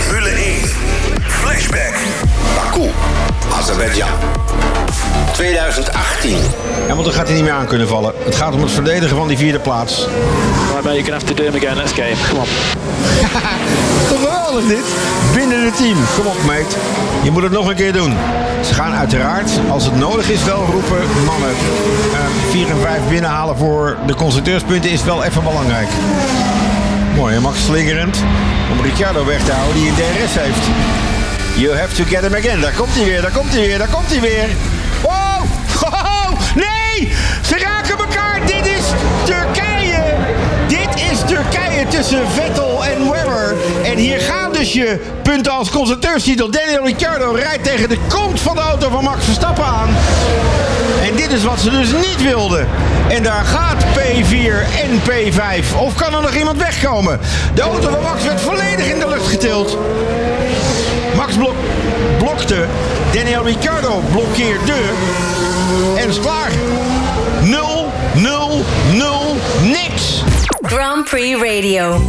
Formule 1. Flashback. Baku, Azerbeidzjan. 2018. Hamilton gaat hij niet meer aan kunnen vallen. Het gaat om het verdedigen van die vierde plaats. Right, mate, you're gonna have to do him again. Let's game. Come on. Toch geweldig dit? Binnen het team. Kom op, mate. Je moet het nog een keer doen. Ze gaan uiteraard, als het nodig is, wel roepen... mannen, 4 en 5 binnenhalen voor de constructeurspunten is wel even belangrijk. Mooi, hè, Max slingerend. Om Ricciardo weg te houden die een DRS heeft. You have to get him again. Daar komt hij weer, daar komt hij weer, daar komt hij weer. Oh! Oh! Nee! Ze raken elkaar. Dit is Turkije. Dit is Turkije tussen Vettel en Webber. En hier gaan dus je punten als constructeurstitel. Daniel Ricciardo rijdt tegen de kont van de auto van Max Verstappen aan. En dit is wat ze dus niet wilden. En daar gaat P4 en P5. Of kan er nog iemand wegkomen? De auto van Max werd volledig in de lucht getild. Max blokte. Daniel Ricciardo blokkeerde. En is klaar. 0, 0, 0, niks. Grand Prix Radio.